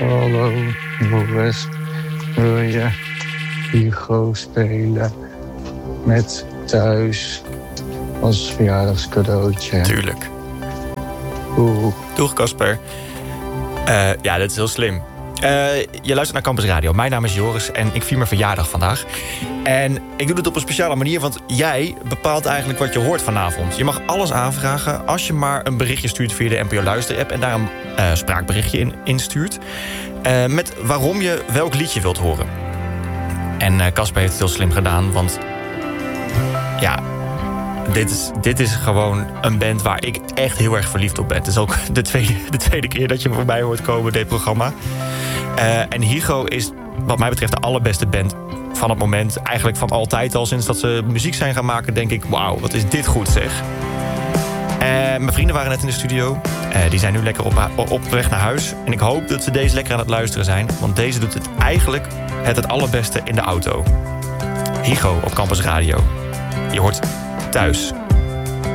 Hallo, Boris. Wil je Hugo spelen met thuis als verjaardagscadeautje? Tuurlijk. Doeg, Casper. Ja, dat is heel slim. Je luistert naar Campus Radio. Mijn naam is Joris en ik vier mijn verjaardag vandaag. En ik doe het op een speciale manier, want jij bepaalt eigenlijk wat je hoort vanavond. Je mag alles aanvragen als je maar een berichtje stuurt via de NPO Luister-app en daar een spraakberichtje in stuurt. Met waarom je welk liedje wilt horen. En Casper heeft het heel slim gedaan, want ja, dit is gewoon een band waar ik echt heel erg verliefd op ben. Het is ook de tweede keer dat je voorbij hoort komen, dit programma. En Hugo is wat mij betreft de allerbeste band van het moment. Eigenlijk van altijd al, sinds dat ze muziek zijn gaan maken, denk ik, wauw, wat is dit goed zeg. Mijn vrienden waren net in de studio. Die zijn nu lekker op weg naar huis. En ik hoop dat ze deze lekker aan het luisteren zijn. Want deze doet het eigenlijk het allerbeste in de auto. Hugo op Campus Radio. Je hoort thuis.